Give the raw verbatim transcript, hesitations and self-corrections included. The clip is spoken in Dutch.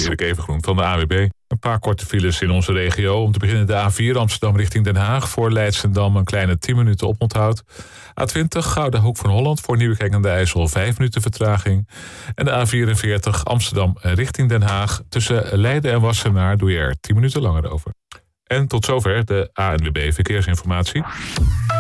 is Erik Evengroen van de A W B. Een paar korte files in onze regio. Om te beginnen de A vier Amsterdam richting Den Haag. Voor Leidschendam een kleine tien minuten oponthoud. A twintig Gouden Hoek van Holland voor Nieuwegein aan de IJssel vijf minuten vertraging. En de A vierenveertig Amsterdam richting Den Haag. Tussen Leiden en Wassenaar doe je er tien minuten langer over. En tot zover de A N W B Verkeersinformatie.